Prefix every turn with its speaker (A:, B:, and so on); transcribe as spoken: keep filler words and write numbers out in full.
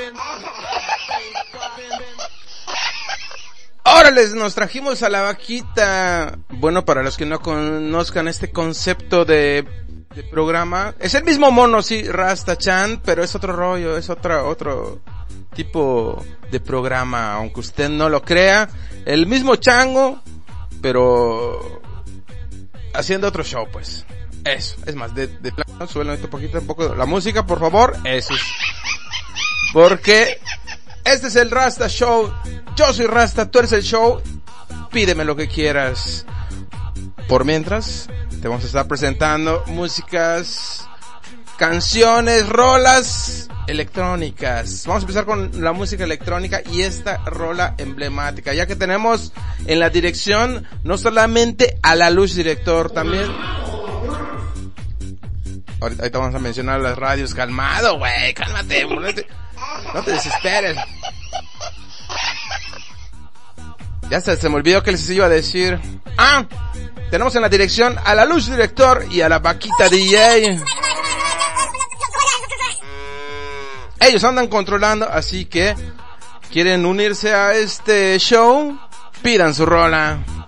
A: Órale, nos trajimos a la vaquita. Bueno, para los que no conozcan este concepto de, de programa, es el mismo mono, sí, Rasta Chan, pero es otro rollo, es otra, otro tipo de programa, aunque usted no lo crea. El mismo chango, pero haciendo otro show, pues. Eso, es más, de, de plano, suelo un poquito, un poco la música, por favor. Eso es. Porque este es el Rasta Show. Yo soy Rasta, tú eres el show. Pídeme lo que quieras. Por mientras, te vamos a estar presentando músicas, canciones, rolas electrónicas. Vamos a empezar con la música electrónica y esta rola emblemática, ya que tenemos en la dirección no solamente a la luz director, también ahorita, ahorita vamos a mencionar las radios. Calmado, güey, cálmate, no te, no te desesperes. Ya se, se me olvidó que les iba a decir. Ah, tenemos en la dirección a la luz director y a la vaquita D J. Ellos andan controlando, así que quieren unirse a este show, pidan su rola.